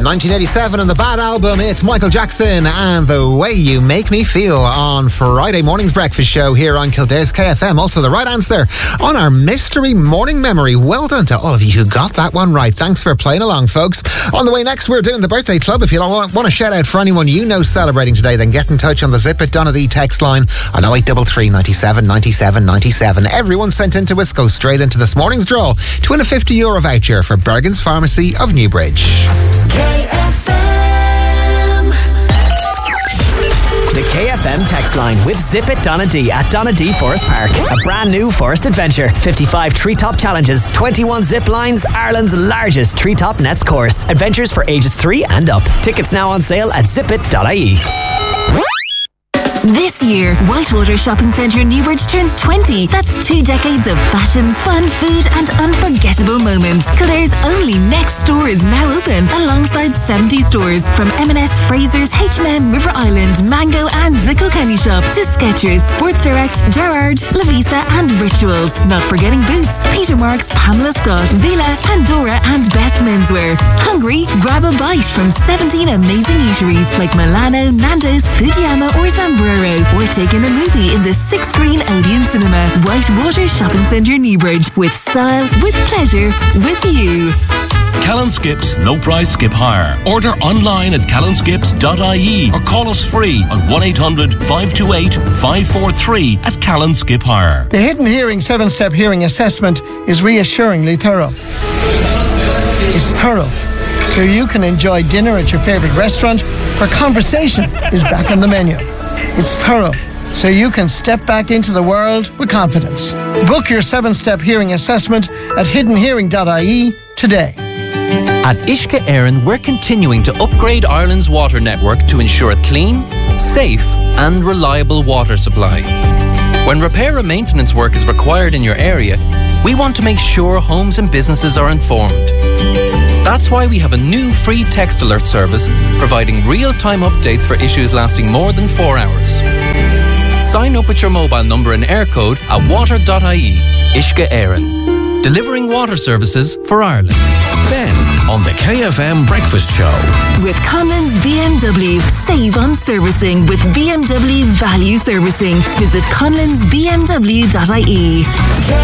1987 and the Bad Album. It's Michael Jackson and The Way You Make Me Feel on Friday morning's breakfast show here on Kildare's KFM. Also the right answer on our mystery morning memory. Well done to all of you who got that one right. Thanks for playing along, folks. On the way next, we're doing the birthday club. If you want to shout out for anyone you know celebrating today, then get in touch on the Zip It Donadee text line on 0833 97 97 97. Everyone sent into us goes straight into this morning's draw to win a €50 voucher for Bergen's Pharmacy of Newbridge. KFM. The KFM text line with Zip It Donadee at Donadee Forest Park. A brand new forest adventure. 55 treetop challenges, 21 zip lines, Ireland's largest treetop nets course. Adventures for ages 3 and up. Tickets now on sale at zipit.ie. This year, Whitewater Shopping Centre Newbridge turns 20. That's 2 decades of fashion, fun, food and unforgettable moments. Kildare's only next store is now open, alongside 70 stores from M&S, Fraser's, H&M, River Island, Mango and the Kilkenny Shop to Skechers, Sports Direct, Gerrard, Lavisa and Rituals. Not forgetting Boots, Peter Marks, Pamela Scott, Vila, Pandora and Best Menswear. Hungry? Grab a bite from 17 amazing eateries like Milano, Nando's, Fujiyama or Zamburo. Or take in a movie in the 6-screen Odeon Cinema. Whitewater Shopping Centre Newbridge. With style, with pleasure, with you. Callan Skips, no price skip hire. Order online at callanskips.ie or call us free on 1-800-528-543 at Callan Skip Hire. The Hidden Hearing 7-step hearing assessment is reassuringly thorough. It's thorough, so you can enjoy dinner at your favourite restaurant where conversation is back on the menu. It's thorough, so you can step back into the world with confidence. Book your 7-step hearing assessment at hiddenhearing.ie today. At Uisce Éireann, we're continuing to upgrade Ireland's water network to ensure a clean, safe and reliable water supply. When repair and maintenance work is required in your area, we want to make sure homes and businesses are informed. That's why we have a new free text alert service providing real-time updates for issues lasting more than 4 hours. Sign up with your mobile number and air code at water.ie. Uisce Éireann. Delivering water services for Ireland. Ben on the KFM Breakfast Show. With Conlon's BMW. Save on servicing with BMW Value Servicing. Visit conlonsbmw.ie.